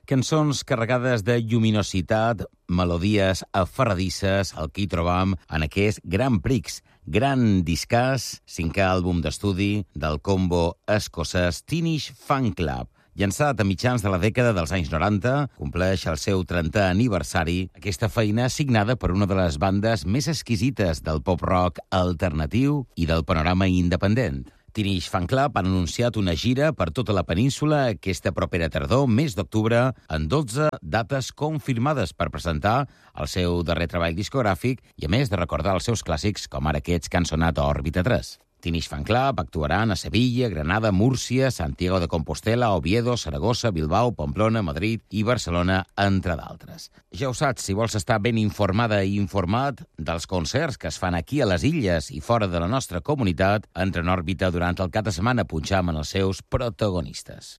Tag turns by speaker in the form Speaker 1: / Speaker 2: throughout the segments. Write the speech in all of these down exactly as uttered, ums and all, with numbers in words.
Speaker 1: Cançons carregades de lluminositat, melodies aferradisses, el que hi trobam en aquest Grand Prix, gran discàs, cinquè àlbum d'estudi del combo escocès Teenage Fanclub. Llançat a mitjans de la dècada dels anys noranta, compleix el seu trentè aniversari, aquesta feina signada per una de les bandes més exquisites del pop-rock alternatiu i del panorama independent. Teenage Fanclub han anunciat una gira per tota la península aquesta propera tardor, mes d'octubre, en dotze dates confirmades per presentar el seu darrer treball discogràfic i, a més, de recordar els seus clàssics, com ara aquests que han sonat a Òrbita tres. Teenage Fanclub actuaran a Sevilla, Granada, Múrcia, Santiago de Compostela, Oviedo, Saragossa, Bilbao, Pamplona, Madrid i Barcelona, entre d'altres. Ja ho saps, si vols estar ben informada i informat dels concerts que es fan aquí a les illes i fora de la nostra comunitat, entra en òrbita durant el cap de setmana punxant en els seus protagonistes.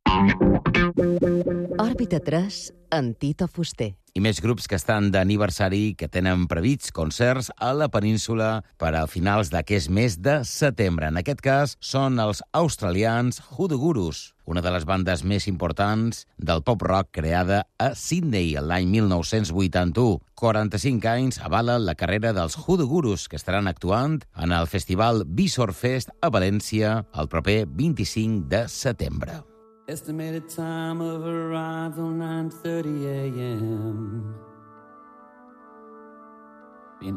Speaker 2: Òrbita tres, amb Tito Fuster.
Speaker 1: I més grups que estan d'aniversari, que tenen previts concerts a la península per a finals d'aquest mes de setembre. En aquest cas, són els australians Hoodoo Gurus, una de les bandes més importants del pop-rock creada a Sydney l'any mil nou-cents vuitanta-u. quaranta-cinc anys avalen la carrera dels Hoodoo Gurus, que estaran actuant en el festival Visor Fest a València el proper vint-i-cinc de setembre.
Speaker 3: Estimated time of arrival nine thirty a m